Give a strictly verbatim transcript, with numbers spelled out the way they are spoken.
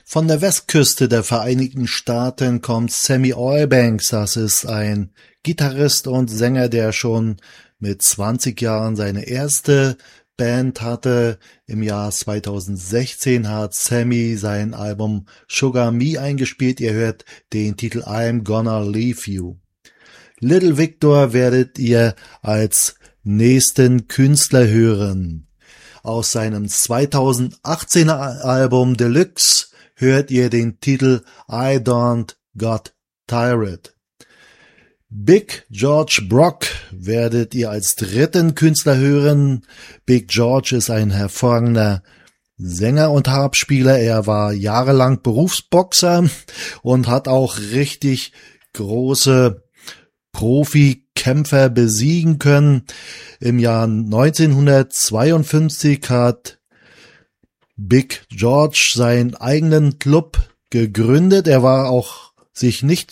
Von der Westküste der Vereinigten Staaten kommt Sammy Oilbanks. Das ist ein Gitarrist und Sänger, der schon mit zwanzig Jahren seine erste Band hatte. Im Jahr zweitausendsechzehn hat Sammy sein Album Sugar Me eingespielt. Ihr hört den Titel I'm Gonna Leave You. Little Victor werdet ihr als nächsten Künstler hören. Aus seinem zweitausendachtzehner Album Deluxe hört ihr den Titel I Don't Got Tired. Big George Brock werdet ihr als dritten Künstler hören. Big George ist ein hervorragender Sänger und Harpspieler. Er war jahrelang Berufsboxer und hat auch richtig große Profikämpfer besiegen können. Im Jahr neunzehnhundertzweiundfünfzig hat Big George seinen eigenen Club gegründet. Er war auch sich nicht